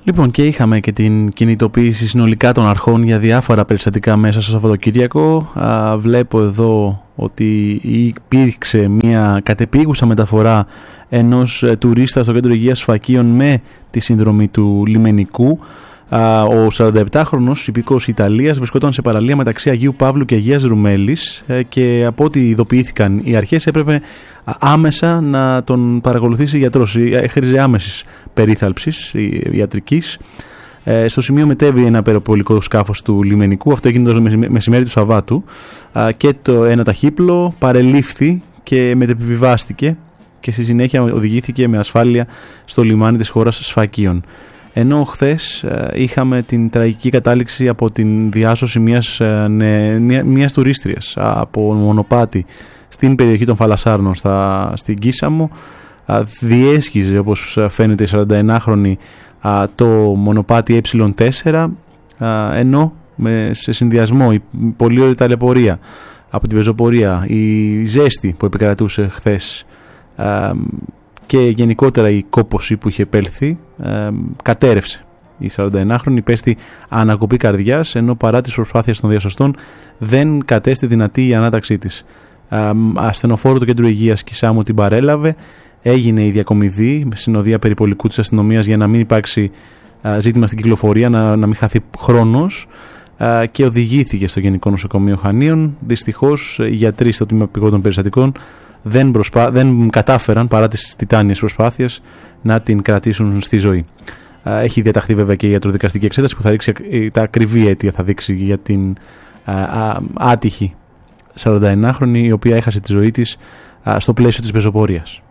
Λοιπόν, και είχαμε και την κινητοποίηση συνολικά των αρχών για διάφορα περιστατικά μέσα στο Σαββατοκύριακο. Βλέπω εδώ ότι υπήρξε μια κατεπίγουσα μεταφορά ενός τουρίστα στο κέντρο υγείας Σφακίων με τη σύνδρομη του λιμενικού. Ο 47χρονος υπηκός Ιταλίας βρισκόταν σε παραλία μεταξύ Αγίου Παύλου και Αγίας Ρουμέλης και από ό,τι ειδοποιήθηκαν οι αρχές έπρεπε άμεσα να τον παρακολουθήσει γιατρός. Χρήζε άμεσης περίθαλψης ιατρικής. Στο σημείο μετέβη ένα περιπολικό σκάφος του λιμενικού. Αυτό έγινε το μεσημέρι του Σαββάτου και ένα ταχύπλο παρελήφθη και μετεπιβιβάστηκε και στη συνέχεια οδηγήθηκε με ασφάλεια στο λιμάνι της χώρας Σφακίων. Ενώ χθες είχαμε την τραγική κατάληξη από την διάσωση μιας τουρίστριας από μονοπάτι στην περιοχή των Φαλασσάρνων στην Κίσαμο. Διέσχιζε, όπως φαίνεται, η 41χρονη το μονοπάτι Ε4, ενώ σε συνδυασμό η πολύ ωραία ταλαιπωρία από την πεζοπορία, η ζέστη που επικρατούσε χθες και γενικότερα η κόπωση που είχε επέλθει, κατέρευσε. Η 41χρονη υπέστη ανακοπή καρδιάς, ενώ παρά τις προσπάθειες των διασωστών δεν κατέστη δυνατή η ανάταξή της. Ασθενοφόρο του Κέντρου Υγείας Κισάμου την παρέλαβε, έγινε η διακομιδή με συνοδεία περιπολικού της αστυνομίας για να μην υπάρξει ζήτημα στην κυκλοφορία, να μην χαθεί χρόνος, και οδηγήθηκε στο Γενικό Νοσοκομείο Χανίων. Δυστυχώς οι γιατροί στο τμήμα επιγόντων περιστατικών δεν κατάφεραν, παρά τις τιτάνιες προσπάθειες, να την κρατήσουν στη ζωή. Έχει διαταχθεί βέβαια και η ιατροδικαστική εξέταση που θα δείξει τα ακριβή αίτια, θα δείξει για την άτυχη 41χρονη η οποία έχασε τη ζωή της στο πλαίσιο της πεζοπορίας.